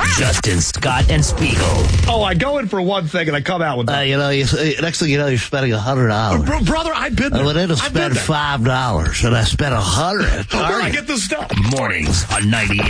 Justin, Scott, and Spiegel. Oh, I go in for one thing and I come out with that. Next thing you know, you're spending $100. Brother, I've been there. I went in to spend $5, and I spent $100. Where do I get this stuff? Mornings on 98.